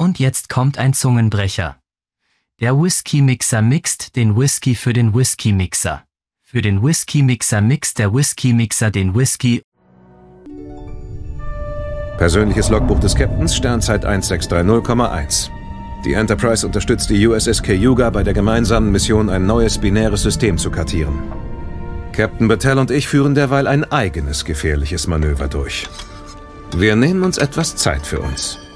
Und jetzt kommt ein Zungenbrecher. Der Whisky-Mixer mixt den Whisky für den Whisky-Mixer. Für den Whisky-Mixer mixt der Whisky-Mixer den Whisky. Persönliches Logbuch des Captains, Sternzeit 1630,1. Die Enterprise unterstützt die USS Cayuga bei der gemeinsamen Mission, ein neues binäres System zu kartieren. Captain Battelle und ich führen derweil ein eigenes gefährliches Manöver durch. Wir nehmen uns etwas Zeit für uns.